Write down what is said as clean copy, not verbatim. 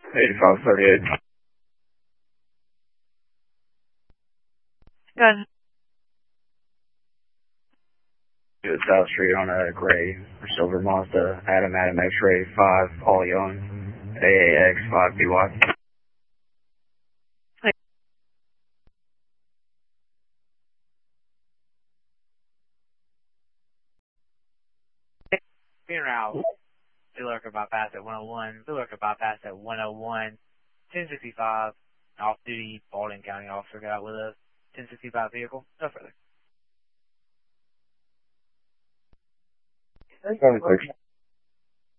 8538. Good. To South Street on a gray or silver Mazda, Adam X-Ray 5, Paul Young, AAX 5BY. Being around, Lurker bypass at 101, Lurker bypass at 101, 1065, off-duty Baldwin County officer got out with a 1065 vehicle. No further. 76.